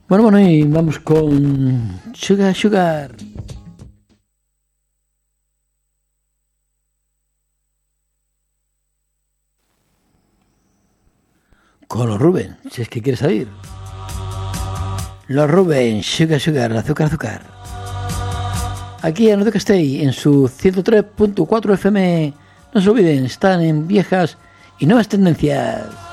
Bueno, y vamos con Sugar Sugar. Con los Rubén, si es que quieres salir. Los Rubén, Sugar Sugar, azúcar, azúcar. Aquí en Radio Castell, en su 103.4 FM. No se olviden, están en viejas y nuevas tendencias.